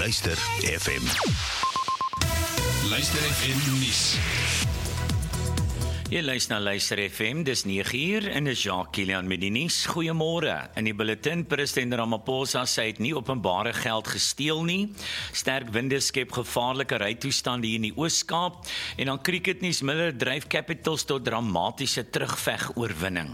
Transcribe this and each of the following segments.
Luister FM. Luister FM nuus. Jy luister na Luister FM, dis 9uur en dis Jacques Kilian met die nuus. Goeiemôre. In die bulletin, president Ramaphosa sê hy het nie openbare geld gesteel nie. Sterk winde skep gevaarlike rytoestande hier in die Oos-Kaap en dan cricketnuus, Miller dryf Capitals tot dramatiese terugveg-oorwinning.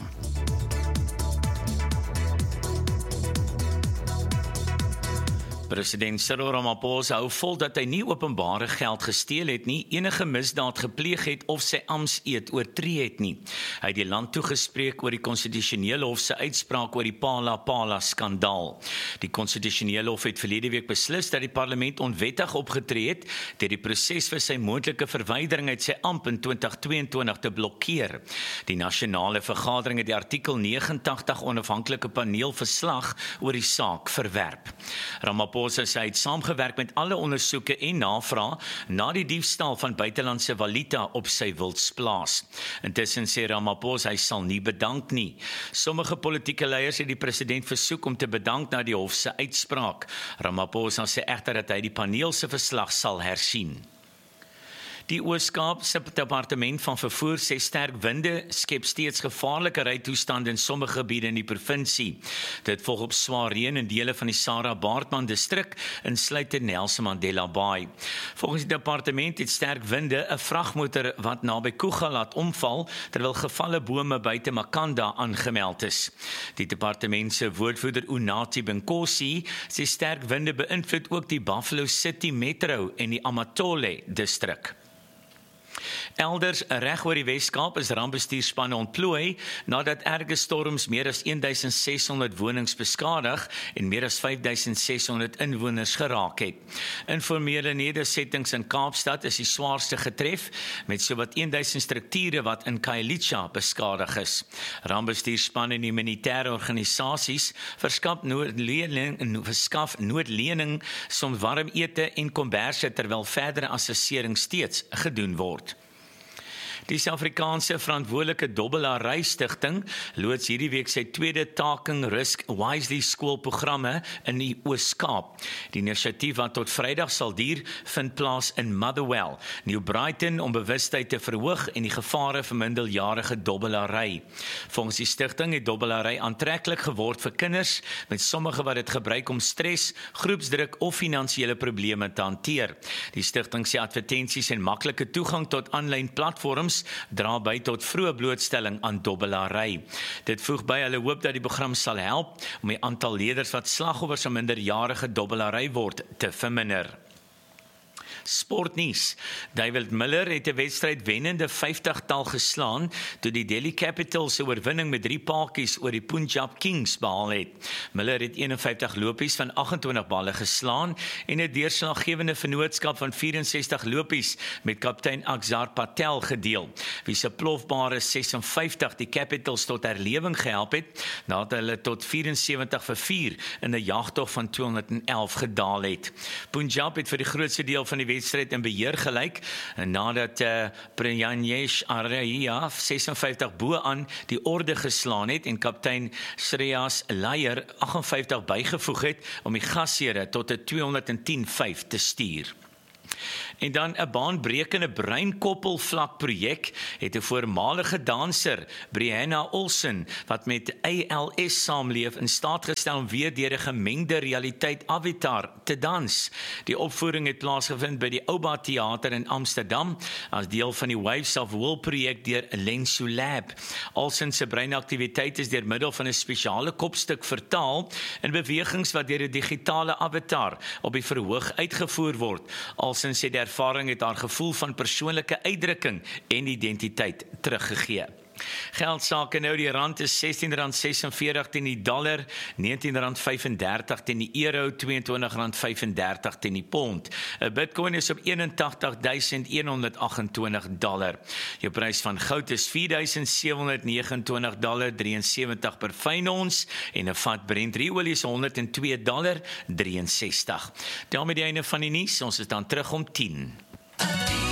President Cyril Ramaphosa hou vol dat hy nie openbare geld gesteel het nie, enige misdaad gepleeg het of sy amptseed oortree het nie. Hy het die land toegespreek oor die konstitusionele hof se uitspraak oor die Phala skandaal. Die konstitusionele hof het verlede week beslis dat die parlement onwettig opgetree het deur die proses vir sy moontlike verwydering uit sy ampt in 2022 te blokkeer. Die nasionale vergadering het die artikel 89 onafhanklike paneel verslag oor die saak verwerp. Ramaphosa sê hy het saamgewerk met alle ondersoeke en navrae na die diefstal van buitelandse valuta op sy wildsplaas. Intussen sê Ramaphosa hy sal nie bedank nie. Sommige politieke leiers het die president versoek om te bedank na die hof se uitspraak. Ramaphosa sê egter dat hy die paneel se verslag sal hersien. Die Oos-Kaap se departement van vervoer sê sterk winde skep steeds gevaarlike rytoestande in sommige gebiede in die provinsie. Dit volg op swaar reën in dele van die Sarah Baartman distrik, insluitend Nelson Mandela Bay. Volgens die departement het sterk winde 'n vragmotor wat naby Kuga laat omval, terwyl gevalle bome buite Makanda aangemeld is. Die departement se woordvoerder Unathi Benkosi sê sterk winde beïnvloed ook die Buffalo City Metro en die Amatole distrik. Elders reg oor die Wes-Kaap is rampbestuurspanne ontplooi nadat erge storms meer as 1600 wonings beskadig en meer as 5600 inwoners geraak het. Informele nedersettings in Kaapstad is die swaarste getref met sowat 1000 strukture wat in Khayelitsha beskadig is. Rampbestuurspanne en humanitêre organisasies verskaf noodlening, soms warm ete en komberse terwyl verdere assessering steeds gedoen word. Die Suid-Afrikaanse verantwoordelike Dobbelary Stichting loods hierdie week sy tweede Taking Risk Wisely skoolprogramme in die Oos-Kaap. Die inisiatief wat tot Vrydag sal duur, vind plaas in Motherwell, New Brighton, om bewustheid te verhoog en die gevare vir minderjarige dobbelary. Volgens die stigting het dobbelary aantreklik geword vir kinders, met sommige wat dit gebruik om stres, groepsdruk of finansiële probleme te hanteer. Die stigting sê advertensies en maklike toegang tot aanlyn platforms dra by tot vroeë blootstelling aan dobbelary. Dit voeg by hulle hoop dat die program sal help om die aantal leerders wat slagoffers van minderjarige dobbelary word te verminder. Sportnuus. David Miller het 'n wedstryd wennende 50-tal geslaan toe die Delhi Capitals se oorwinning met 3 paadjies oor die Punjab Kings behaal het. Miller het 51 lopies van 28 balle geslaan en 'n deurslaggewende vennootskap van 64 lopies met kaptein Akshar Patel gedeel, wie se plofbare 56 die Capitals tot herlewing gehelp het nadat hulle tot 74-4 in 'n jagtog van 211 gedaal het. Punjab het vir die grootste deel van die wedstryd in beheer gelyk nadat Priyanesh Arya 56 bo aan die orde geslaan het en kaptein Shreyas Iyer 58 bygevoeg het om die gasheere tot 'n 210-5 te stuur. En dan 'n baanbrekende breinkoppelvlak projek het 'n voormalige danser, Brianna Olsen, wat met ALS saamleef, in staat gestel om weer deur 'n gemengde realiteit avatar te dans. Die opvoering het plaasgevind by die Ouba Theater in Amsterdam as deel van die Waves of Will projek deur Lensu Lab. Olsen se breinaktiwiteit is deur middel van 'n spesiale kopstuk vertaal in bewegings wat deur 'n digitale avatar op die verhoog uitgevoer word. Olsen sê die ervaring het haar gevoel van persoonlike uitdrukking en identiteit teruggegee. Geldsake nou, die rand is R16.46 teen die dollar, R19.35 teen die euro, R22.35 teen die pond. 'n Bitcoin is op $81.128. Jou prys van goud is $4.729.73 per fyn ons en 'n vat Brent olie is $102.63. Daarmee die einde van die nuus, ons is dan terug om 10.